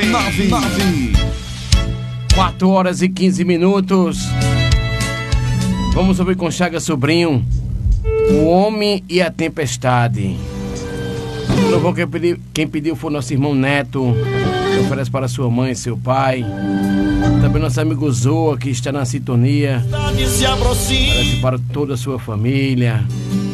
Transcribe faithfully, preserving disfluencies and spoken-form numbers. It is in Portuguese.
nove nove. quatro horas e quinze minutos. Vamos ouvir com Chaga Sobrinho, O Homem e a Tempestade. Louvor quem pediu, quem pediu foi nosso irmão Neto, que oferece para sua mãe e seu pai. Também nosso amigo Zoa, que está na sintonia. Oferece para toda a sua família.